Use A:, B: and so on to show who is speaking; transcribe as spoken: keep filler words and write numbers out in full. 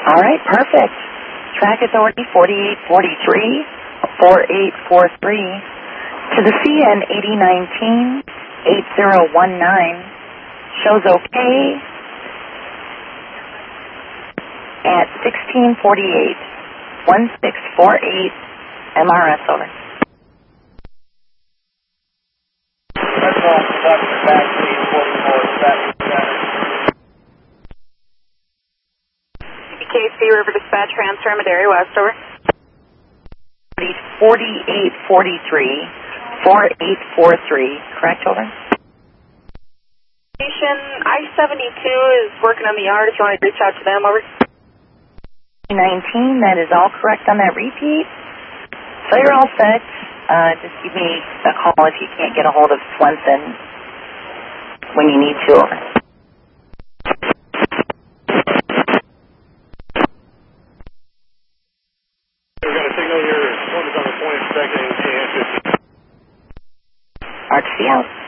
A: All right, perfect. Track authority forty-eight forty-three, forty-eight forty-three to the C N eighty nineteen, eighty nineteen. Shows okay at sixteen forty-eight, sixteen forty-eight M R S, over.
B: K C River Dispatch, transfer Madera West, over.
A: forty-eight forty-three, forty-eight forty-three, correct, over?
B: Station I seventy-two is working on the yard if you want to reach out to them, over.
A: nineteen, that is all correct on that repeat. So you're all set. Uh, just give me a call if you can't get a hold of Swenson when you need to, over.
C: We've got a signal here. One is on the point, second, and
A: R T C out.